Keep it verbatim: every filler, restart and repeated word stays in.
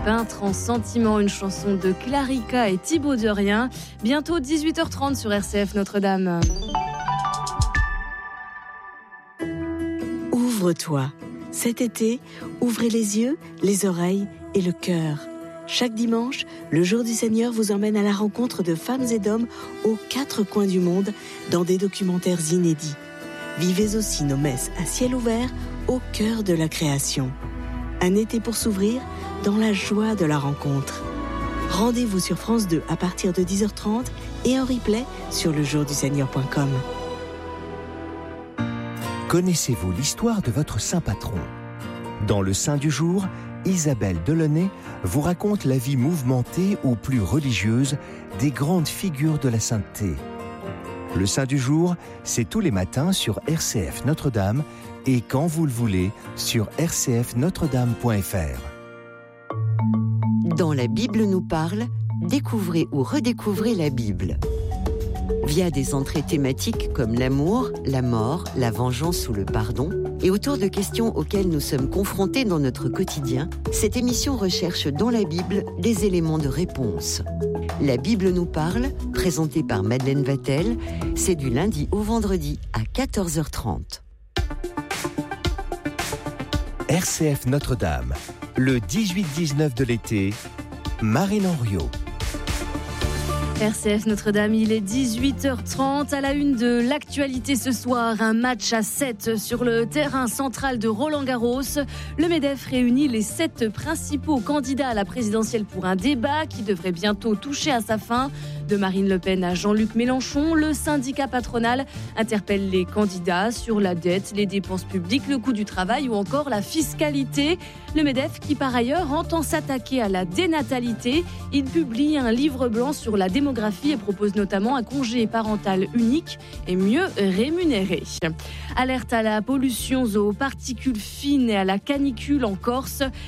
Peintre en sentiment, une chanson de Clarica et Thibaut Dierien. Bientôt dix-huit heures trente sur R C F Notre-Dame. Ouvre-toi. Cet été, ouvrez les yeux, les oreilles et le cœur. Chaque dimanche, le Jour du Seigneur vous emmène à la rencontre de femmes et d'hommes aux quatre coins du monde dans des documentaires inédits. Vivez aussi nos messes à ciel ouvert au cœur de la création. Un été pour s'ouvrir dans la joie de la rencontre. Rendez-vous sur France deux à partir de dix heures trente et en replay sur le jour du seigneur point com. Connaissez-vous l'histoire de votre saint patron ? Dans le Saint du jour, Isabelle Delaunay vous raconte la vie mouvementée ou plus religieuse des grandes figures de la sainteté. Le Saint du jour, c'est tous les matins sur R C F Notre-Dame et quand vous le voulez sur r c f notre dame point f r. Dans La Bible nous parle, découvrez ou redécouvrez la Bible. Via des entrées thématiques comme l'amour, la mort, la vengeance ou le pardon, et autour de questions auxquelles nous sommes confrontés dans notre quotidien, cette émission recherche dans la Bible des éléments de réponse. La Bible nous parle, présentée par Madeleine Vatel, c'est du lundi au vendredi à quatorze heures trente. R C F Notre-Dame, le dix-huit dix-neuf de l'été, Marine Henriot. R C F Notre-Dame, il est dix-huit heures trente. À la une de l'actualité ce soir, un match à sept sur le terrain central de Roland-Garros. Le MEDEF réunit les sept principaux candidats à la présidentielle pour un débat qui devrait bientôt toucher à sa fin. De Marine Le Pen à Jean-Luc Mélenchon, le syndicat patronal interpelle les candidats sur la dette, les dépenses publiques, le coût du travail ou encore la fiscalité. Le MEDEF qui par ailleurs entend s'attaquer à la dénatalité. Il publie un livre blanc sur la démographie et propose notamment un congé parental unique et mieux rémunéré. Alerte à la pollution aux particules fines et à la canicule en Corse.